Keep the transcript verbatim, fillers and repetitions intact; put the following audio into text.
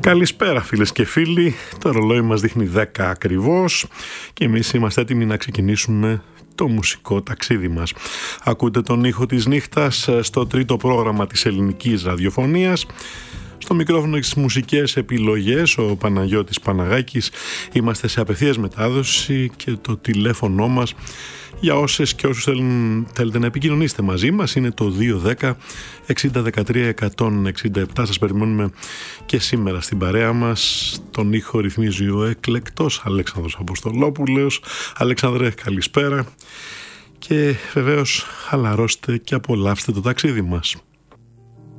Καλησπέρα φίλες και φίλοι, το ρολόι μας δείχνει δέκα ακριβώς και εμείς είμαστε έτοιμοι να ξεκινήσουμε το μουσικό ταξίδι μας. Ακούτε τον ήχο της νύχτας στο τρίτο πρόγραμμα της ελληνικής ραδιοφωνίας. Στο μικρόφωνο και στις μουσικές επιλογές ο Παναγιώτης Παναγάκης. Είμαστε σε απευθείας μετάδοση και το τηλέφωνο μας για όσες και όσους θέλουν, θέλετε να επικοινωνήσετε μαζί μας είναι το δύο ένα μηδέν εξήντα δεκατρία εκατόν εξήντα επτά. Σας περιμένουμε και σήμερα στην παρέα μας. Τον ήχο ρυθμίζει ο εκλεκτός Αλέξανδρος Αποστολόπουλος. Αλέξανδρε, καλησπέρα και βεβαίως χαλαρώστε και απολαύστε το ταξίδι μας.